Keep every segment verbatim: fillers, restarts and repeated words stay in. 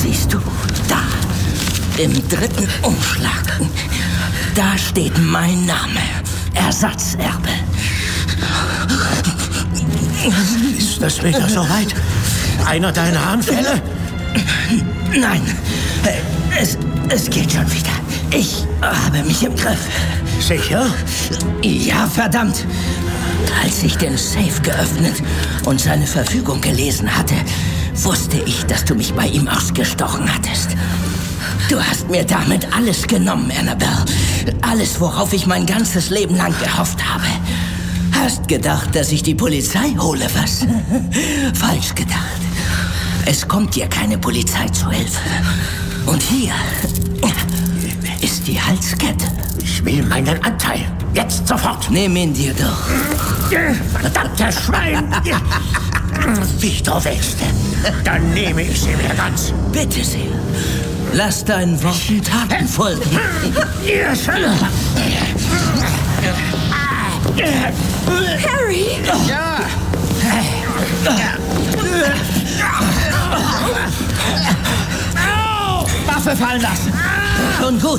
Siehst du, da, im dritten Umschlag, da steht mein Name, Ersatzerbe. Ist das wieder soweit? Einer deiner Anfälle? Nein, es, es geht schon wieder. Ich habe mich im Griff. Sicher? Ja, verdammt. Als ich den Safe geöffnet und seine Verfügung gelesen hatte, wusste ich, dass du mich bei ihm ausgestochen hattest. Du hast mir damit alles genommen, Annabelle. Alles, worauf ich mein ganzes Leben lang gehofft habe. Hast gedacht, dass ich die Polizei hole, was? Falsch gedacht. Es kommt dir keine Polizei zu Hilfe. Und hier ist die Halskette. Ich will meinen Anteil. Jetzt sofort. Nimm ihn dir doch. Verdammter Schwein. Wie du willst. Dann nehme ich sie mir ganz. Bitte sehr. Lass deinen Worten Taten folgen. Harry! Ja! Waffe fallen lassen! Schon gut.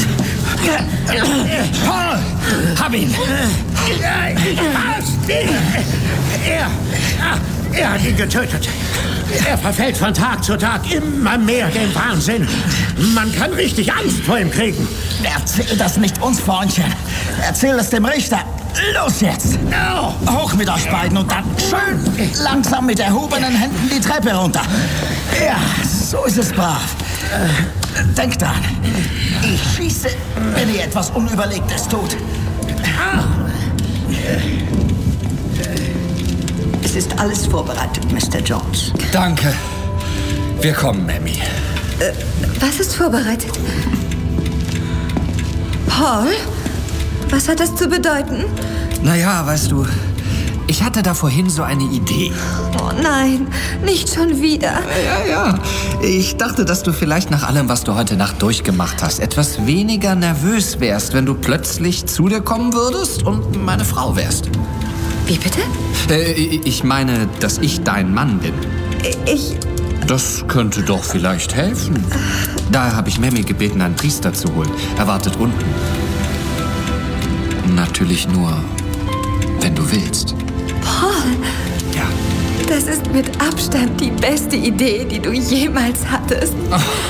Paul! Hab ihn! Was? Er, er hat ihn getötet. Er verfällt von Tag zu Tag immer mehr dem Wahnsinn. Man kann richtig Angst vor ihm kriegen. Erzähl das nicht uns, Freundchen. Erzähl es dem Richter. Los jetzt! Hoch mit euch beiden und dann schön langsam mit erhobenen Händen die Treppe runter. Ja, so ist es brav. Denkt dran, ich schieße, wenn ihr etwas Unüberlegtes tut. Es ist alles vorbereitet, Mister Jones. Danke. Wir kommen, Mammy. Äh, was ist vorbereitet? Paul? Was hat das zu bedeuten? Naja, weißt du, ich hatte da vorhin so eine Idee. Oh nein, nicht schon wieder. Ja, ja. Ich dachte, dass du vielleicht nach allem, was du heute Nacht durchgemacht hast, etwas weniger nervös wärst, wenn du plötzlich zu dir kommen würdest und meine Frau wärst. Wie bitte? Äh, ich meine, dass ich dein Mann bin. Ich... Das könnte doch vielleicht helfen. Daher habe ich Mammy gebeten, einen Priester zu holen. Er wartet unten. Natürlich nur, wenn du willst. Paul, Ja. das ist mit Abstand die beste Idee, die du jemals hattest. Ach,